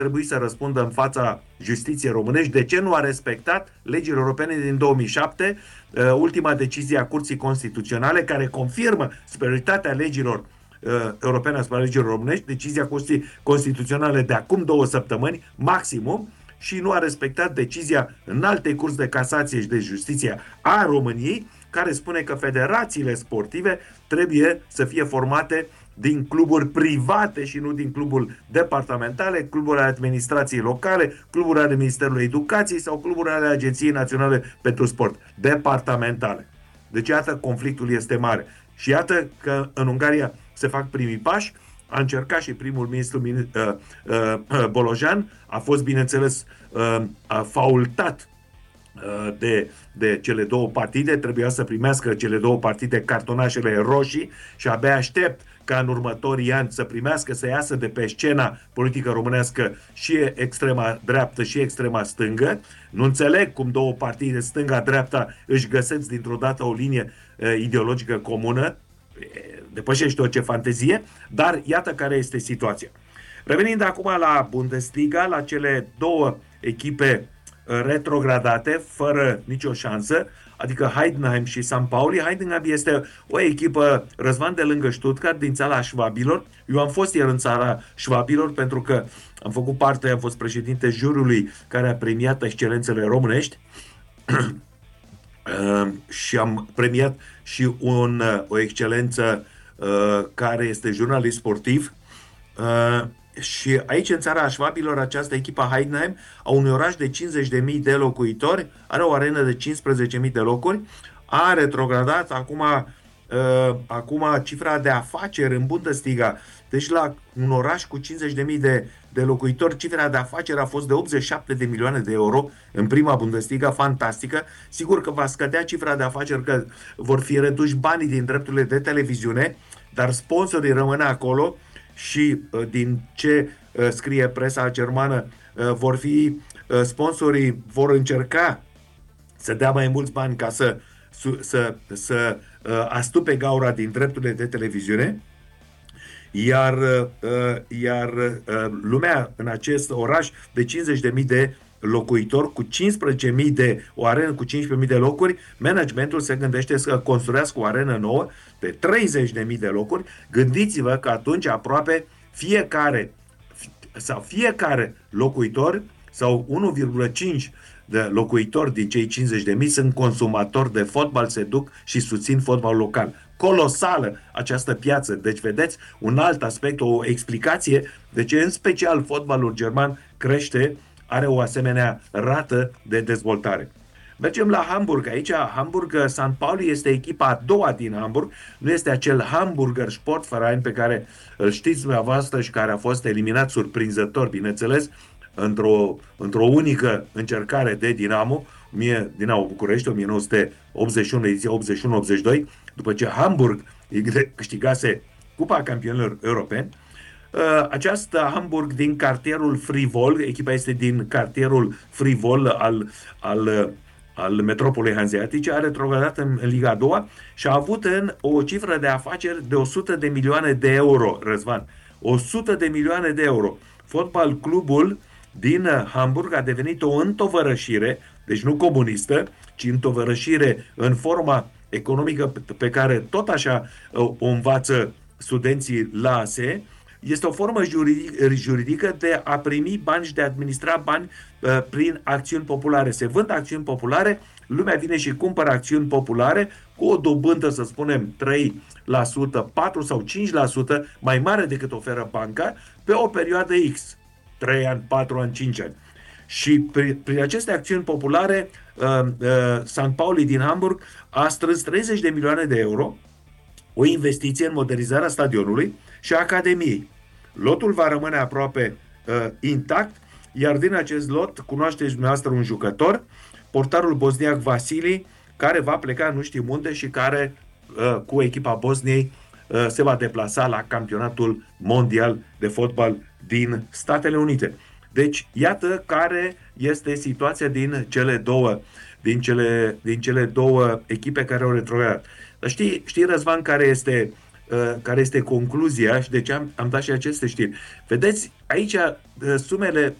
trebui să răspundă în fața justiției românești de ce nu a respectat legile europene din 2007, ultima decizie a Curții Constituționale care confirmă superioritatea legilor europene asupra legilor românești, decizia Curții Constituționale de acum 2 săptămâni, maximum, și nu a respectat decizia Înaltei Curți de Casație și de Justiție a României, care spune că federațiile sportive trebuie să fie formate din cluburi private și nu din cluburi departamentale, cluburi ale administrației locale, cluburi ale Ministerului Educației sau cluburi ale Agenției Naționale pentru Sport, departamentale. Deci iată, conflictul este mare. Și iată că în Ungaria se fac primii pași. A încercat și primul ministru Bolojan, a fost, bineînțeles, faultat de cele două partide, trebuia să primească cele două partide cartonașele roșii și abia aștept ca în următorii ani să primească, să iasă de pe scena politică românească și extrema dreaptă și extrema stângă. Nu înțeleg cum două partide, stânga-dreapta, își găsesc dintr-o dată o linie ideologică comună. Depășește orice fantezie, dar iată care este situația. Revenind acum la Bundesliga, la cele două echipe retrogradate, fără nicio șansă, adică Heidenheim și St. Pauli. Heidenheim este o echipă, Răzvan, de lângă Stuttgart, din țara șvabilor. Eu am fost ieri în țara șvabilor pentru că am făcut parte, am fost președinte juriului care a premiat excelențele românești și am premiat și o excelență care este jurnalist sportiv. Și aici, în țara șvabilor, această echipă Heidenheim, a unui oraș de 50.000 de locuitori, are o arenă de 15.000 de locuri, a retrogradat acum cifra de afaceri în Bundesliga. Deci la un oraș cu 50.000 de locuitori, cifra de afaceri a fost de 87 de milioane de euro în prima Bundesliga, fantastică. Sigur că va scădea cifra de afaceri, că vor fi reduși banii din drepturile de televiziune, dar sponsorii rămân acolo. Și din ce scrie presa germană, sponsorii vor încerca să dea mai mulți bani ca să astupe gaura din drepturile de televiziune, iar lumea în acest oraș de 50.000 de locuitori, cu 15.000 o arenă cu 15.000 de locuri, managementul se gândește să construiască o arenă nouă de 30.000 de locuri. Gândiți-vă că atunci aproape fiecare locuitor sau 1,5 de locuitori din cei 50.000 sunt consumatori de fotbal, se duc și susțin fotbalul local. Colosală această piață. Deci, vedeți, un alt aspect, o explicație de ce în special fotbalul german crește, are o asemenea rată de dezvoltare. Mergem la Hamburg. Aici, St. Pauli este echipa a doua din Hamburg. Nu este acel Hamburger Sportverein pe care îl știți dumneavoastră și care a fost eliminat surprinzător, bineînțeles, într-o unică încercare de Dinamo București, 1981, ediția 81-82, după ce Hamburg câștigase Cupa Campionilor Europeni. Această Hamburg din cartierul Frivol, echipa este din cartierul Frivol al metropolei hanzeatice, a retrogradat în Liga a doua și a avut o cifră de afaceri de 100 de milioane de euro, Răzvan. 100 de milioane de euro. Fotbal clubul din Hamburg a devenit o întovărășire, deci nu comunistă, ci întovărășire în forma economică pe care tot așa o învață studenții la ASE. Este o formă juridică de a primi bani și de a administra bani prin acțiuni populare. Se vând acțiuni populare, lumea vine și cumpără acțiuni populare cu o dobândă, să spunem, 3%, 4 sau 5% mai mare decât oferă banca pe o perioadă X. 3 ani, 4 ani, 5 ani. Și prin aceste acțiuni populare, St. Pauli din Hamburg a strâns 30 de milioane de euro, o investiție în modernizarea stadionului și a Academiei. Lotul va rămâne aproape intact, iar din acest lot cunoașteți dumneavoastră un jucător, portarul bosniac Vasili, care va pleca nu știm unde și care cu echipa Bosniei se va deplasa la campionatul mondial de fotbal din Statele Unite. Deci, iată care este situația din cele două echipe care au retrogradat. Dar știi, Răzvan, care este care este concluzia și de ce am dat și aceste știri. Vedeți, aici sumele